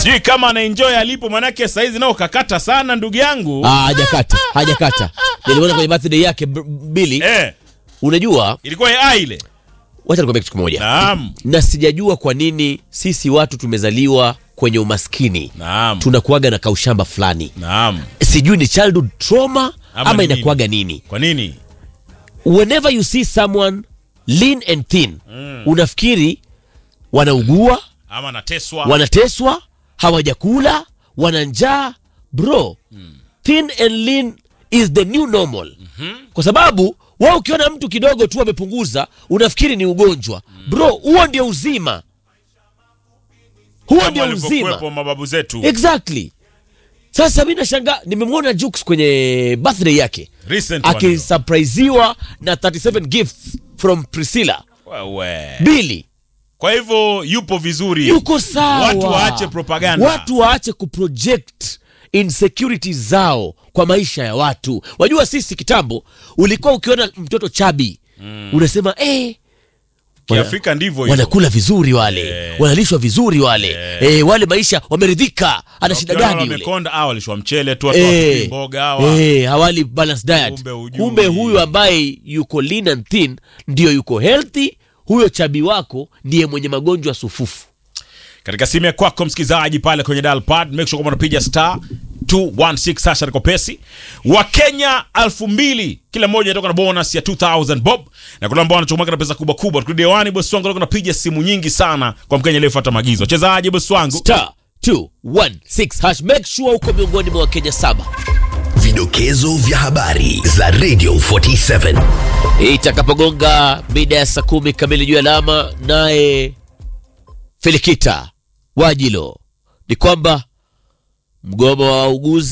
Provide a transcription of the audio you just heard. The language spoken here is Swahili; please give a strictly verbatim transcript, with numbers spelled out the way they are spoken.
Sijui kama ana enjoy alipo, manake saizi nao kakata sana ndugu yangu. Ah, hajakata, hajakata. Niliona kwenye birthday yake Billy. Eh. Unajua? Ilikuwa ya ile. Wacha nikwambie kitu kimoja. Naam. Na sijajua kwa nini sisi watu tumezaliwa kwenye umaskini. Naam. Tunakuaga na kaushamba fulani. Naam. Sijui ni childhood trauma ama, ama inakuaga nini? Kwa nini? Whenever you see someone lean and thin, mm. unafikiri wanaugua ama wanateswa. Wanateswa, hawajakula, wana njaa. Bro, mm. thin and lean is the new normal. Mm-hmm. Kwa sababu wao ukiona mtu kidogo tu amepunguza, unafikiri ni ugonjwa. Mm. Bro, huo ndio uzima. Huo ndio uzima. Kwa mababu zetu. Exactly. Sasa mimi nashangaa, nimemwona Jux kwenye birthday yake. Recent akisurpriseiwa na thirty-seven gifts from Priscilla. Wewe. Billy. Kwa hivyo yupo vizuri. Yuko sawa. Watu waache propaganda. Watu waache kuproject insecurity zao kwa maisha ya watu. Wajua sisi kitambo ulikuwa ukiona mtoto chabi, mm. unasema eh Kiafrika ndivyo hivyo. Wanakula vizuri wale, yeah. wanalishwa vizuri wale, yeah. eh, wale maisha wameridhika. Ana shida gani yule? Wamekonda au walishwa mchele tu, watu eh, mboga hawa. Eh, hawali balanced diet. Kumbe, Kumbe huyu ambaye yuko lean and thin ndio yuko healthy. Huyo chabi wako ndiye mwenye magonjwa sufufu. Katika simu ya kwako msikizaji pale kwenye dial pad, make sure kwamba unapiga star two one six hasha riko pesi. Wa Kenya elfu mbili kila mmoja anatoka na bonus ya two thousand bob, na kuna ambao wanachomeka na pesa kubwa kubwa. Tukirudi hewani boss wangu anapiga simu nyingi sana kwa Mkenya aliyefuata maagizo. Chezaje boss wangu? Star two one six hash, make sure uko miongoni mwa Kenya saba. Vidokezo vya habari za Radio forty-seven. Itakapogonga mida ya saa kumi kamili juu alama, naye Felikita Wajilo ni kwamba mgomo wa wauguzi